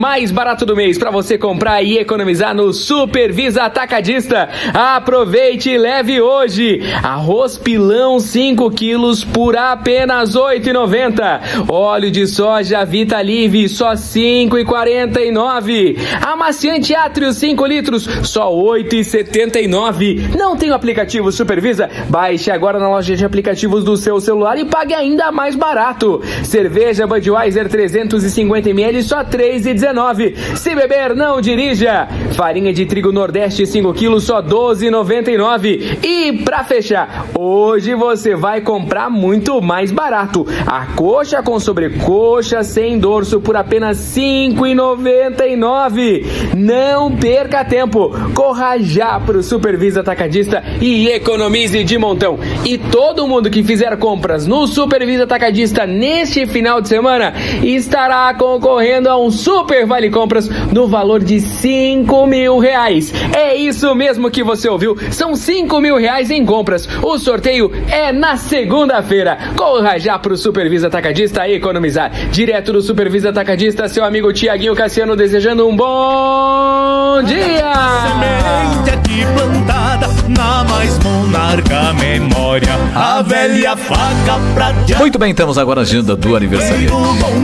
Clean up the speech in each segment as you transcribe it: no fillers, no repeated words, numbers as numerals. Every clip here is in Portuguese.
Mais barato do mês para você comprar e economizar no Supervisa Atacadista. Aproveite e leve hoje. Arroz pilão 5 quilos por apenas R$ 8,90. Óleo de soja Vitalive só R$ 5,49. Amaciante Atrio 5 litros só R$ 8,79. Não tem o aplicativo Supervisa? Baixe agora na loja de aplicativos do seu celular e pague ainda mais barato. Cerveja Budweiser 350ml só R$ 3,19. Se beber, não dirija. Farinha de trigo Nordeste 5 quilos só R$ 12,99. E pra fechar, hoje você vai comprar muito mais barato. A coxa com sobrecoxa sem dorso por apenas R$ 5,99. Não perca tempo. Corra já pro Supervisa Atacadista e economize de montão. E todo mundo que fizer compras no Supervisa Atacadista neste final de semana estará concorrendo a um super vale compras no valor de R$5.000. É isso mesmo que você ouviu, são R$5.000 em compras. O sorteio é na segunda-feira. Corra já pro Supervisa Atacadista e economizar. Direto do Supervisa Atacadista, seu amigo Tiaguinho Cassiano desejando um bom dia. Semente aqui plantada na mais monarca memória, a velha faca prateada. Muito bem, temos agora a agenda do aniversariante.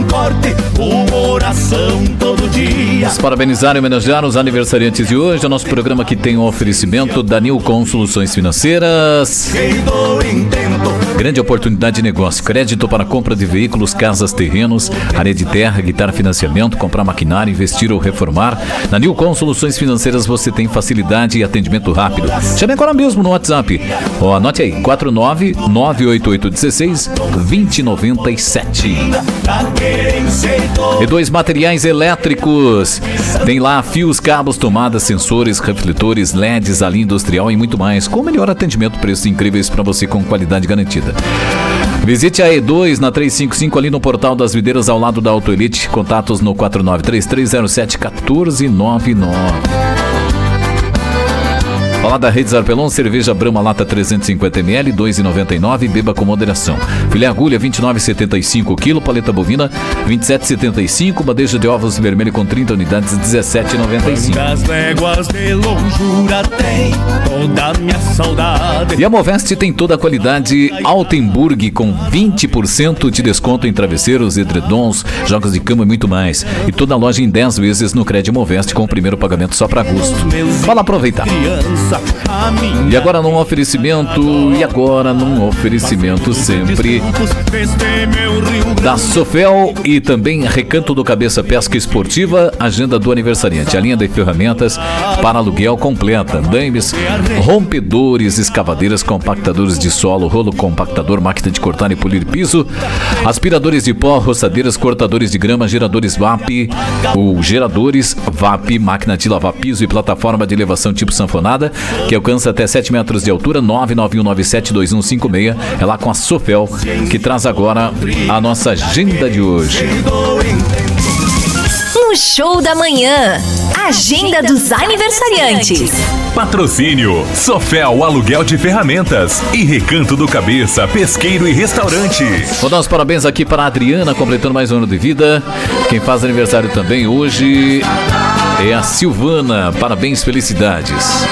Vamos parabenizar e homenagear os aniversariantes de hoje. O nosso programa aqui tem um oferecimento da Nilcon Soluções Financeiras. Grande oportunidade de negócio. Crédito para compra de veículos, casas, terrenos, área de terra, quitar financiamento, comprar maquinário, investir ou reformar. Na Nilcon Soluções Financeiras você tem facilidade e atendimento rápido. Chame agora mesmo no WhatsApp. Anote aí, 49988162097. E2 Materiais Elétricos. Tem lá fios, cabos, tomadas, sensores, refletores, LEDs, a linha industrial e muito mais. Com o melhor atendimento, preços incríveis para você com qualidade garantida. Visite a E2 na 355 ali no Portal das Videiras ao lado da Auto Elite. Contatos no 4933071499. Falar da Rede Zarpelon, cerveja Brahma lata 350ml, 2,99, beba com moderação. Filé agulha 29,75 kg, paleta bovina 27,75, bandeja de ovos vermelho com 30 unidades 17,95. Das léguas de longura tem toda a minha saudade. E a Moveste tem toda a qualidade Altenburg com 20% de desconto em travesseiros, edredons, jogos de cama e muito mais. E toda a loja em 10 vezes no Crédito Moveste com o primeiro pagamento só para agosto. Vale aproveitar. E agora num oferecimento sempre da Sofel e também Recanto do Cabeça Pesca Esportiva, agenda do aniversariante, a linha de ferramentas para aluguel completa, andames, rompedores, escavadeiras, compactadores de solo, rolo compactador, máquina de cortar e polir piso, aspiradores de pó, roçadeiras, cortadores de grama, geradores VAP, máquina de lavar piso e plataforma de elevação tipo sanfonada, que alcança até 7 metros de altura, 991972156. É lá com a Sofel que traz agora a nossa agenda de hoje. No Show da Manhã, agenda dos aniversariantes. Patrocínio Sofel Aluguel de Ferramentas e Recanto do Cabeça Pesqueiro e Restaurante. Vou dar os parabéns aqui para a Adriana, completando mais um ano de vida. Quem faz aniversário também hoje é a Silvana. Parabéns, felicidades.